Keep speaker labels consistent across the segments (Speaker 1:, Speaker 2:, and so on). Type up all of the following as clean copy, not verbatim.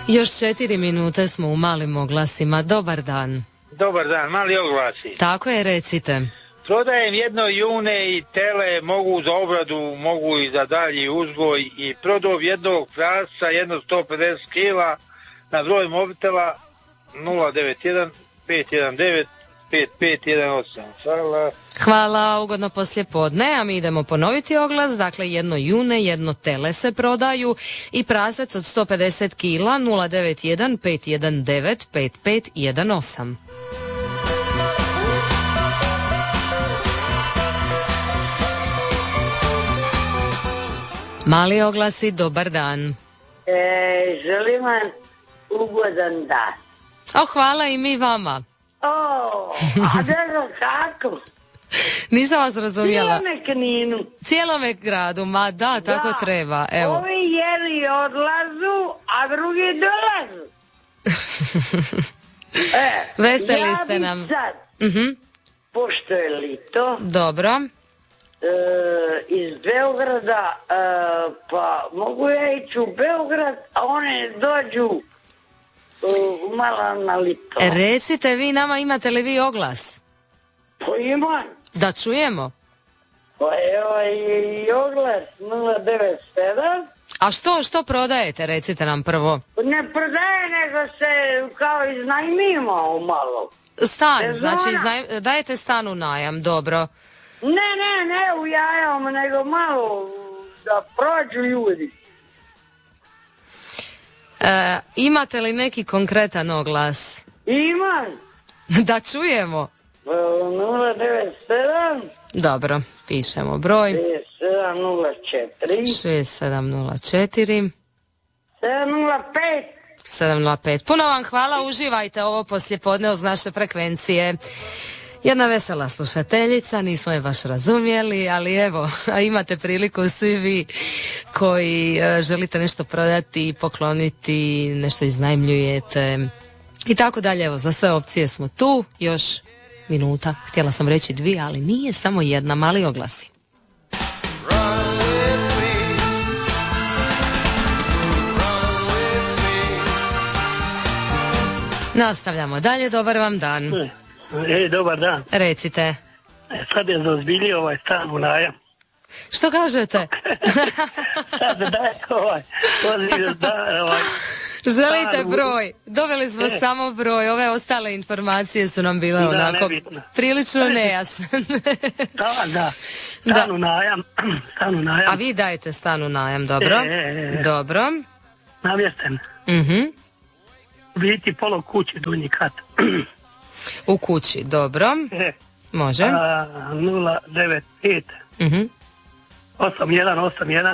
Speaker 1: Još 4 minute smo u malim oglasima. Dobar dan.
Speaker 2: Dobar dan, mali oglasi.
Speaker 1: Tako je, recite.
Speaker 2: Prodajem jedno june i tele, mogu za obradu, mogu i za dalji uzgoj i prodao jednog prasca, jedno 150 kila na broj mobitela 091 519 5518. Hvala.
Speaker 1: Hvala, ugodno poslijepodne, a mi idemo ponoviti oglas. Dakle, jedno june, jedno tele se prodaju i prasac od 150 kila 091 519 5518. Mali oglasi, dobar dan.
Speaker 3: Želim vam ugodan dan.
Speaker 1: Hvala i mi vama.
Speaker 3: A ne znam kako.
Speaker 1: Nisam vas razumjela.
Speaker 3: Cijelome Kninu.
Speaker 1: Cijelome gradu, ma da, tako treba. Evo.
Speaker 3: Ovi jedni odlazu, a drugi dolazu.
Speaker 1: Veseli ste nam.
Speaker 3: Ja bi sad, pošto je lito,
Speaker 1: dobro.
Speaker 3: Iz Beograda, pa mogu ja ići u Beograd, a one dođu malo na lito.
Speaker 1: Recite vi nama, imate li vi oglas?
Speaker 3: Pa imam.
Speaker 1: Da čujemo.
Speaker 3: Pa evo i oglas 097.
Speaker 1: A što prodajete, recite nam prvo.
Speaker 3: Ne prodaje, nego se kao iznajmimo malo.
Speaker 1: Stan, znači dajete stan u najam, dobro.
Speaker 3: Ne u jajom, nego malo da prođu ljudi.
Speaker 1: Imate li neki konkretan oglas?
Speaker 3: Imam.
Speaker 1: Da čujemo.
Speaker 3: 097.
Speaker 1: Dobro, pišemo broj.
Speaker 3: 6704. 705.
Speaker 1: Puno vam hvala, uživajte ovo poslijepodne uz naše frekvencije. Jedna vesela slušateljica, nismo je baš razumjeli, ali evo, imate priliku svi vi koji želite nešto prodati, pokloniti, nešto iznajmljujete i tako dalje. Evo, za sve opcije smo tu, još minuta, htjela sam reći 2, ali nije, samo jedna, mali oglasi. Nastavljamo dalje, dobar vam dan.
Speaker 4: Dobar dan.
Speaker 1: Recite.
Speaker 4: Sad je zaozbiljio ovaj stan u najam.
Speaker 1: Što kažete?
Speaker 4: Sad daje
Speaker 1: Želite broj? Doveli smo samo broj, ove ostale informacije su nam bile onako prilično nejasne.
Speaker 4: Da. Stan u najam.
Speaker 1: A vi dajete stan u najam, dobro? Dobro.
Speaker 4: Namješten. Biti polo kući, donji kat.
Speaker 1: U kući, dobro. Može.
Speaker 4: 095 8181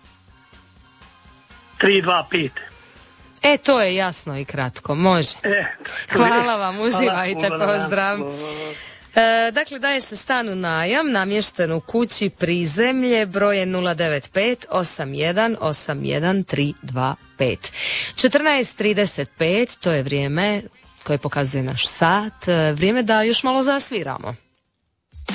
Speaker 4: 325.
Speaker 1: To je jasno i kratko, može. Hvala vam, uživajte, pozdrav. Dakle, daje se stan u najam, namješten u kući Prizemlje, broje 095 81 81 325. 14:35, to je vrijeme koje pokazuje naš sat, vrijeme da još malo zasviramo.